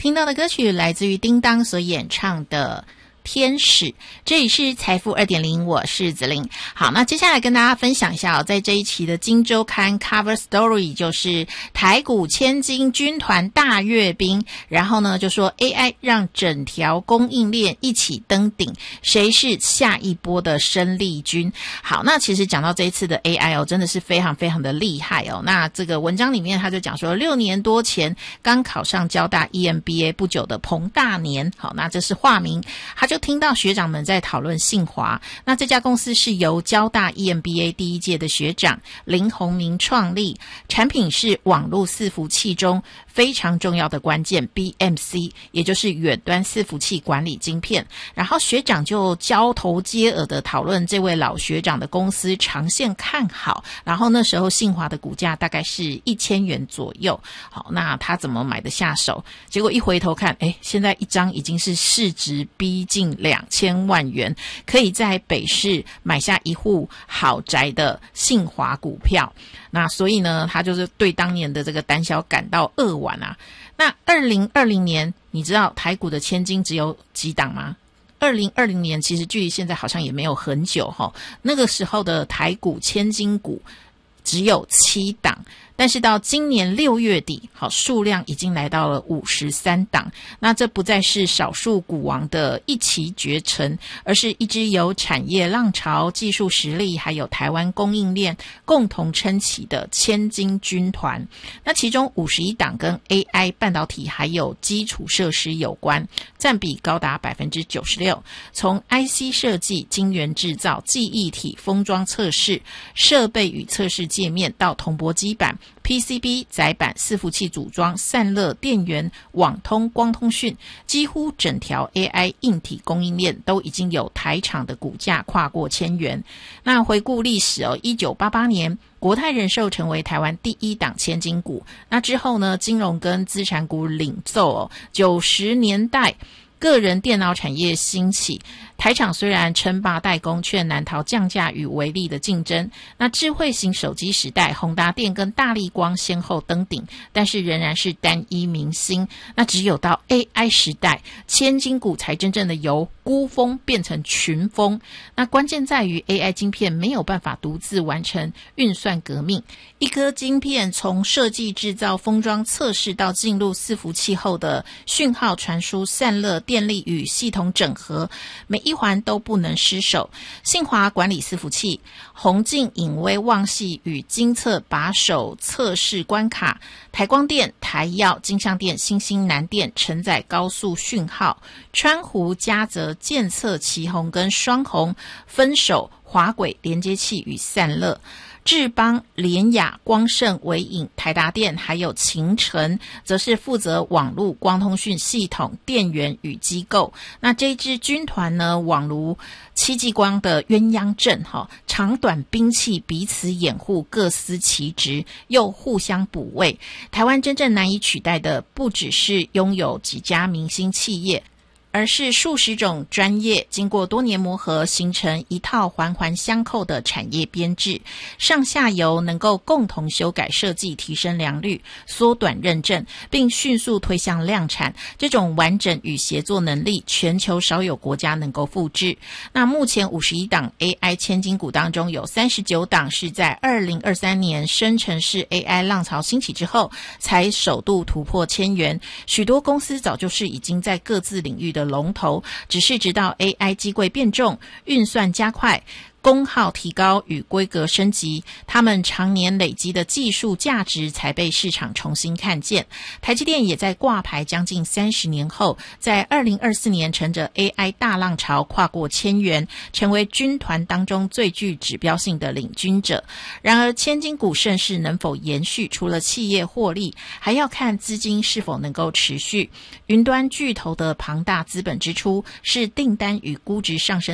听到的歌曲来自于叮当所演唱的天使。这里是财富 2.0， 我是子玲。好，那接下来跟大家分享一下在这一期的今周刊 Cover Story， 就是台股千金军团大阅兵，然后呢就说 AI 让整条供应链一起登顶，谁是下一波的生力军。好，那其实讲到这一次的 AI 真的是非常非常的厉害那这个文章里面他就讲说，6年多前刚考上交大 EMBA 不久的彭大年，好，那这是化名，他就听到学长们在讨论信华。那这家公司是由交大 EMBA 第一届的学长林宏明创立，产品是网络伺服器中非常重要的关键 BMC， 也就是远端伺服器管理晶片。然后学长就交头接耳的讨论这位老学长的公司长线看好，然后那时候信华的股价大概是1000元左右。好，那他怎么买得下手？结果一回头看，现在一张已经是市值逼近2000万元，可以在北市买下一户豪宅的信华股票。那所以呢，他就是对当年的这个胆小感到扼腕啊。那2020年，你知道台股的千金只有几档吗？2020年其实距离现在好像也没有很久那个时候的台股千金股只有7档，但是到今年6月底，数量已经来到了53档。那这不再是少数股王的一骑绝尘，而是一支由产业浪潮、技术实力还有台湾供应链共同撑起的千金军团。那其中51档跟 AI 半导体还有基础设施有关，占比高达 96%。从 IC 设计、晶圆制造、记忆体、封装测试、设备与测试界面到铜箔基板、PCB 载板、伺服器组装、散热、电源、网通、光通讯，几乎整条 AI 硬体供应链都已经有台厂的股价跨过1000元。那回顾历史1988年国泰人寿成为台湾第一档千金股，那之后呢，金融跟资产股领奏90年代个人电脑产业兴起，台厂虽然称霸代工，却难逃降价与微利的竞争。那智慧型手机时代，宏达电跟大立光先后登顶，但是仍然是单一明星。那只有到 AI 时代，千金股才真正的由孤峰变成群峰。那关键在于 AI 晶片没有办法独自完成运算革命，一颗晶片从设计、制造、封装、测试到进入伺服器后的讯号传输、散热、电力与系统整合，每一环都不能失手。信华管理伺服器、宏晋、颖威、旺系与精测把手测试关卡，台光电、台耀、金像电、新兴南电承载高速讯号，川湖、嘉泽、建测、奇宏跟双宏分手滑轨连接器与散热。智邦、联雅、光盛、微影、台达电还有勤诚则是负责网络、光通讯系统、电源与机构。那这支军团呢，网如戚继光的鸳鸯阵长短兵器彼此掩护，各司其职，又互相补位。台湾真正难以取代的不只是拥有几家明星企业，而是数十种专业经过多年磨合，形成一套环环相扣的产业编制，上下游能够共同修改设计，提升良率，缩短认证，并迅速推向量产。这种完整与协作能力，全球少有国家能够复制。那目前51档 AI 千金股当中，有39档是在2023年生成式 AI 浪潮兴起之后，才首度突破1000元。许多公司早就是已经在各自领域的龙头，只是直到 AI 机柜变重、运算加快、功耗提高与规格升级，他们常年累积的技术价值才被市场重新看见。台积电也在挂牌将近30年后，在2024年乘着 AI 大浪潮跨过1000元，成为军团当中最具指标性的领军者。然而千金股盛世能否延续，除了企业获利，还要看资金是否能够持续。云端巨头的庞大资本支出，是订单与估值上升